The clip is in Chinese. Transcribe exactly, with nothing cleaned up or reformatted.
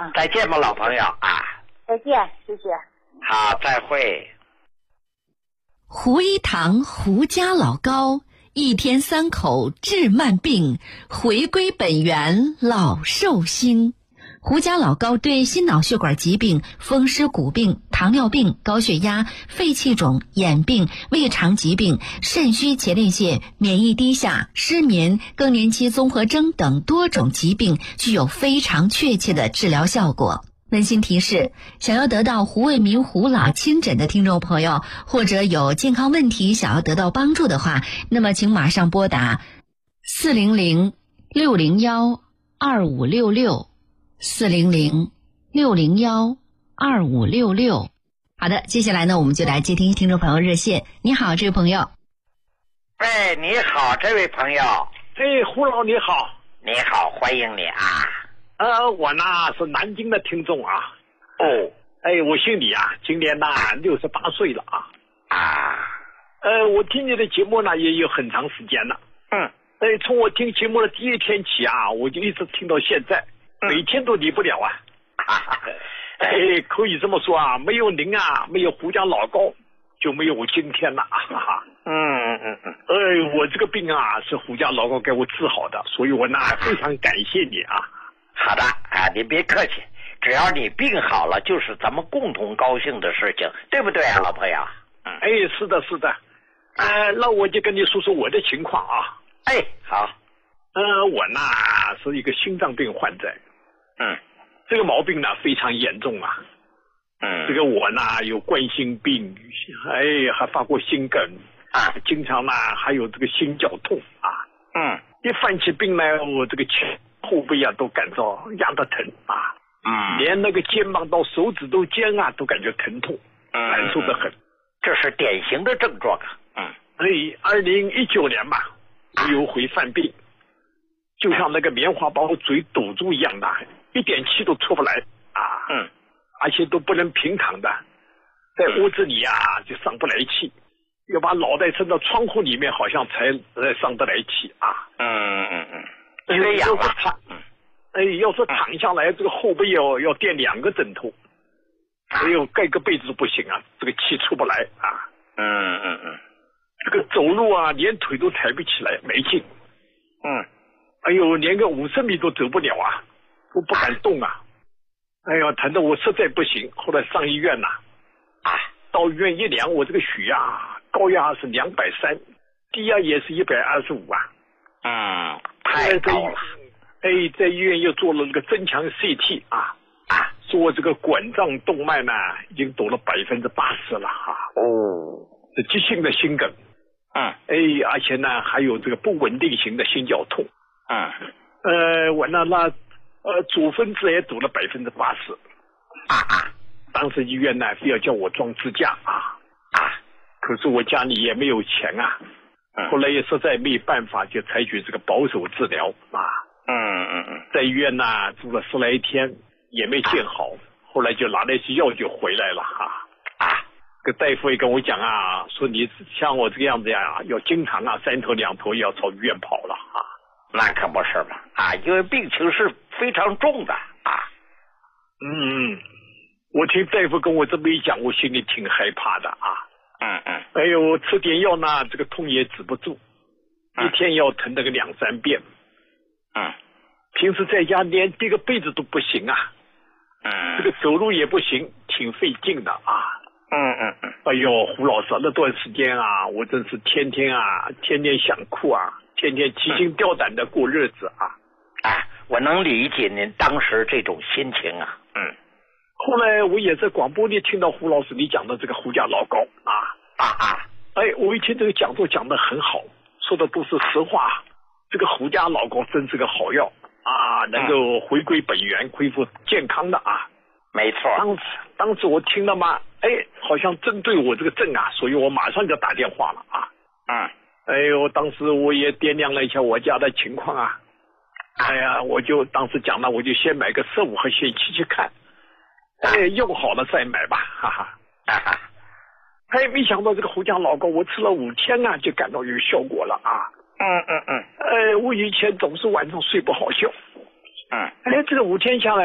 嗯， 再见吧，老朋友啊！ 再见，谢谢。 好，再会。 胡一堂胡家老高，一天三口治慢病，回归本源老寿星。胡家老高对心脑血管疾病、风湿骨病、糖尿病、高血压、肺气肿、眼病、胃肠疾病、肾虚前列腺、免疫低下、失眠、更年期综合征等多种疾病具有非常确切的治疗效果。温馨提示，想要得到胡卫民胡老亲诊的听众朋友，或者有健康问题想要得到帮助的话，那么请马上拨打四零零六零幺二五六六四零零六零幺二五六六。好的，接下来呢，我们就来接听听众朋友热线。你好，这位朋友。 喂，你好，这位朋友。 哎，胡老你好。 你好，欢迎你啊。 呃，我呢是南京的听众啊。 哦。 哎，我姓李啊，今年呢六十八岁了啊。 啊。 呃，我听你的节目呢也有很长时间了。 嗯。 哎，从我听节目的第一天起啊，我就一直听到现在。每天都离不了啊！哎，可以这么说啊，没有您啊，没有胡家老高，就没有我今天了。 嗯嗯嗯嗯。 哎，我这个病啊，是胡家老高给我治好的，所以我呢非常感谢你啊。 好的啊，您别客气，只要你病好了，就是咱们共同高兴的事情，对不对啊，老朋友？ 嗯。哎，是的，是的。呃，那我就跟你说说我的情况啊。 哎，好。 呃，我呢是一个心脏病患者。 嗯， 这个毛病呢非常严重啊。 嗯， 这个我呢有冠心病，哎，还发过心梗啊， 经常呢还有这个心绞痛啊。 嗯， 一犯起病来，我这个前后背啊都感到压得疼啊。 嗯， 连那个肩膀到手指头尖啊都感觉疼痛， 嗯， 难受得很。 这是典型的症状啊。嗯， 哎，二零一九年嘛，我有回犯病。就像那个棉花把我嘴堵住一样的，一点气都出不来啊！ 嗯， 而且都不能平躺的，在屋子里啊就上不来气，要把脑袋伸到窗户里面，好像才呃上得来气啊！ 嗯嗯嗯，缺氧了。 嗯，哎，要是躺下来，这个后背要要垫两个枕头，哎呦，盖个被子都不行啊，这个气出不来啊！ 嗯嗯嗯， 这个走路啊，连腿都抬不起来，没劲。 嗯。 哎呦，连个五十米都走不了啊，我不敢动啊！哎呦，疼得我实在不行。后来上医院呐，啊，到医院一量，我这个血压高压是两百三，低压也是一百二十五啊。 嗯，太高了。 哎，在医院又做了这个增强 C T 啊啊，说我这个管状动脉呢已经堵了百分之八十了哈、啊。 哦， 是急性的心梗。 嗯。 哎，而且呢还有这个不稳定型的心绞痛。 嗯， 呃，我那那呃主分子也堵了百分之八十， 啊啊！ 当时医院呢非要叫我装支架啊啊， 可是我家里也没有钱啊， 嗯、 后来也实在没办法，就采取这个保守治疗啊。 嗯嗯嗯， 在医院呢住了十来天也没见好，啊、后来就拿了一些药就回来了哈啊。啊，这大夫也跟我讲啊，说你像我这个样子呀，要经常啊三头两头要朝医院跑了啊。 那可不是嘛啊，因为病情是非常重的啊。 嗯，我听大夫跟我这么一讲，我心里挺害怕的啊。 嗯嗯。 哎呦，吃点药呢，这个痛也止不住，嗯、一天要疼那个两三遍。 嗯。 平时在家连叠个被子都不行啊。 嗯。 这个走路也不行，挺费劲的啊。 嗯嗯嗯。 哎呦，胡老师，那段时间啊，我真是天天啊，天天想哭啊。天天提心吊胆的过日子啊！ 啊，我能理解您当时这种心情啊。嗯。 后来我也在广播里听到胡老师你讲的这个胡家老高啊啊啊！ 哎，我一听这个讲座讲得很好，说的都是实话。这个胡家老高真是个好药啊，能够回归本源，恢复健康的啊。 没错。 当时当时我听了嘛，哎，好像针对我这个症啊，所以我马上就打电话了啊。 嗯。 哎呦，当时我也掂量了一下我家的情况啊，哎呀，我就当时讲了，我就先买个十五和先期去看，哎，用好了再买吧，哈哈，哈哈。哎，没想到这个胡家老高，我吃了五天啊，就感到有效果了啊。 嗯嗯嗯。 哎，我以前总是晚上睡不好觉， 嗯， 哎，这个五天下来。